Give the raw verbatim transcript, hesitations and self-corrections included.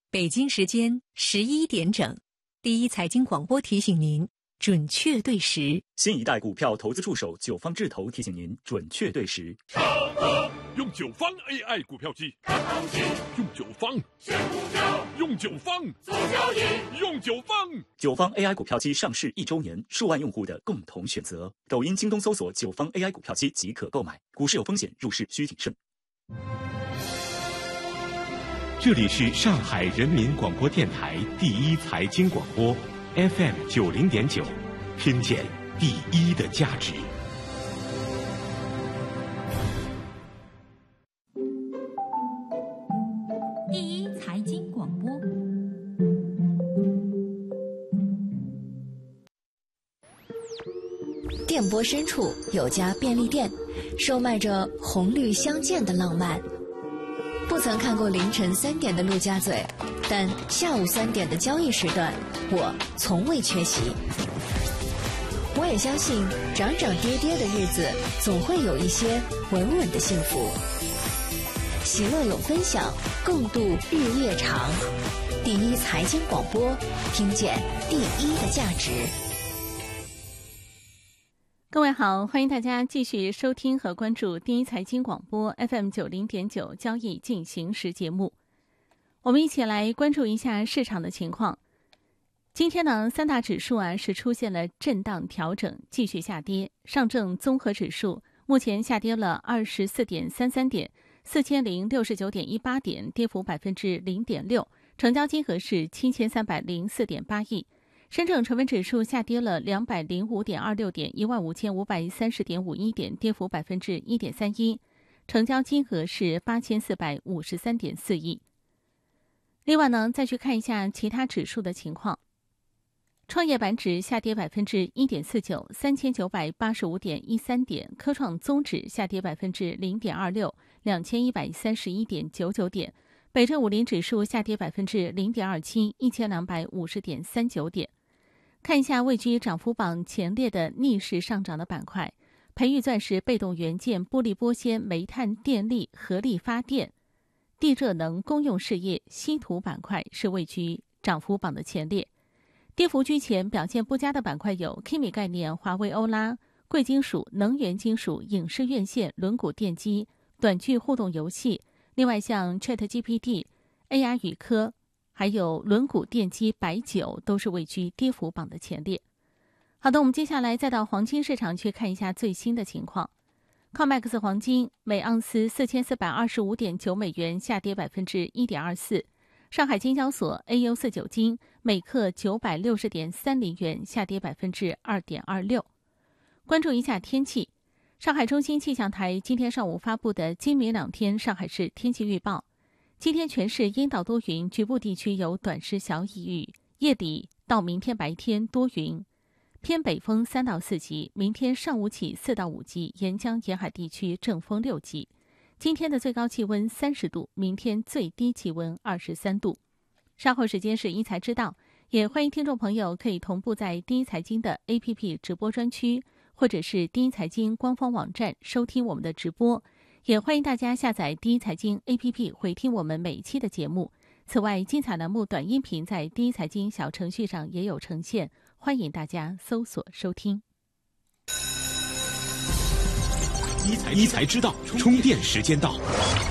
北京时间十一点整，第一财经广播提醒您准确对时。 新一代股票投资助手九方智投提醒您准确对时。 超哥用九方 A I 股票机看行情，用九方选股票，用九方做交易，用九方。 九方 A I 股票机上市一周年，数万用户的共同选择。抖音、京东搜索九方 A I 股票机即可购买。股市有风险，入市需谨慎。 这里是上海人民广播电台第一财经广播 F M 九零点九，听见第一的价值。 第一财经广播。 电波深处有家便利店，售卖着红绿相间的浪漫。不曾看过凌晨三点的陆家嘴，但下午三点的交易时段，我从未缺席。我也相信，涨涨跌跌的日子，总会有一些稳稳的幸福。喜乐有分享，共度日夜长。第一财经广播，听见第一的价值。 各位好，欢迎大家继续收听和关注第一财经广播 F M 九零点九交易进行时节目。我们一起来关注一下市场的情况。今天呢，三大指数啊是出现了震荡调整，继续下跌。上证综合指数目前下跌了二十四点三三点，四千零六十九点一八点，跌幅百分之零点六，成交金额是七千三百零四点八亿。深证成分指数下跌了两百零五点二六点，一万五千五百三十点五一点，跌幅百分之一点三一，成交金额是八千四百五十三点四亿。另外呢，再去看一下其他指数的情况。创业板指下跌百分之一点四九，三千九百八十五点一三点；科创综指下跌百分之零点二六，两千一百三十一点九九点；北证五零指数下跌百分之零点二七，一千两百五十点三九点。看一下位居涨幅榜前列的逆势上涨的板块，培育钻石、被动元件、玻璃玻纤、煤炭、电力、合力发电、地热能、公用事业、稀土板块是位居涨幅榜的前列。跌幅居前、表现不佳的板块有 K I M I 概念、华为欧拉、贵金属、能源金属、影视院线、轮毂电机、短剧互动游戏。另外像 ChatGPT、A R 语科还有轮毂电机、白酒都是位居跌幅榜的前列。好的，我们接下来再到黄金市场去看一下最新的情况。C O M E X 黄金每盎司四千四百二十五点九美元，下跌百分之一点二四。上海金交所 A U 四九金每克九百六十点三零元，下跌百分之二点二六。关注一下天气，上海中心气象台今天上午发布的今明两天上海市天气预报。今天全市阴到多云，局部地区有短时小雨雨，夜里到明天白天多云，偏北风三到四级，明天上午起四到五级，沿江沿海地区阵风六级。今天的最高气温三十度，明天最低气温二十三度。稍后时间是一财知道，也欢迎听众朋友可以同步在第一财经的 A P P 直播专区，或者是第一财经官方网站收听我们的直播。也欢迎大家下载第一财经 A P P 回听我们每一期的节目。此外，精彩栏目短音频在第一财经小程序上也有呈现，欢迎大家搜索收听。 一财一财知道，充电时间到。